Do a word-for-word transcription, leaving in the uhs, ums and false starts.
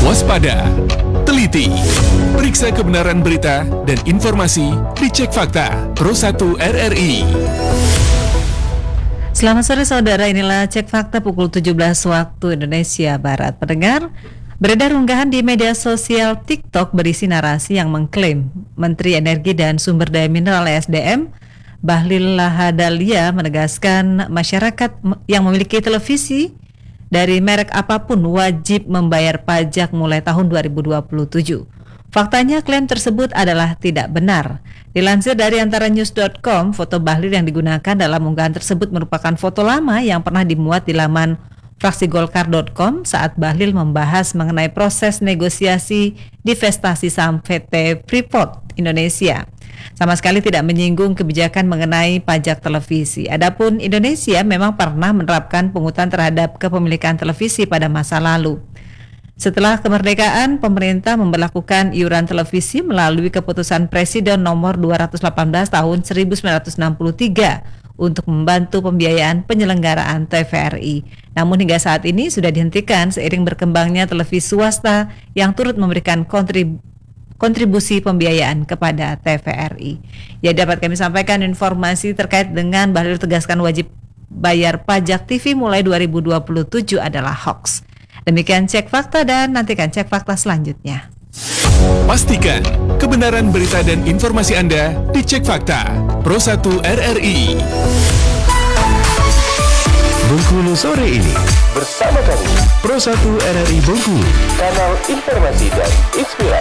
Waspada, teliti, periksa kebenaran berita dan informasi di Cek Fakta Pro satu R R I. Selamat sore saudara, inilah Cek Fakta pukul tujuh belas waktu Indonesia Barat. Pendengar, beredar unggahan di media sosial TikTok berisi narasi yang mengklaim Menteri Energi dan Sumber Daya Mineral S D M Bahlil Lahadalia menegaskan masyarakat yang memiliki televisi dari merek apapun wajib membayar pajak mulai tahun dua ribu dua puluh tujuh. Faktanya klaim tersebut adalah tidak benar. Dilansir dari antaranews dot com, foto Bahlil yang digunakan dalam unggahan tersebut merupakan foto lama yang pernah dimuat di laman fraksi golkar dot com saat Bahlil membahas mengenai proses negosiasi divestasi saham P T Freeport Indonesia. Sama sekali tidak menyinggung kebijakan mengenai pajak televisi. Adapun Indonesia memang pernah menerapkan pungutan terhadap kepemilikan televisi pada masa lalu. Setelah kemerdekaan, pemerintah memberlakukan iuran televisi melalui keputusan Presiden nomor dua ratus delapan belas tahun seribu sembilan ratus enam puluh tiga untuk membantu pembiayaan penyelenggaraan T V R I. Namun hingga saat ini sudah dihentikan seiring berkembangnya televisi swasta yang turut memberikan kontribusi kontribusi pembiayaan kepada T V R I. Ya, dapat kami sampaikan informasi terkait dengan Bahlil tegaskan wajib bayar pajak T V mulai dua ribu dua puluh tujuh adalah hoax. Demikian Cek Fakta dan nantikan Cek Fakta selanjutnya. Pastikan kebenaran berita dan informasi Anda di Cek Fakta Pro satu R R I. Bengkulu sore ini bersama kami Pro satu R R I Bengkulu, kanal informasi dan inspirasi.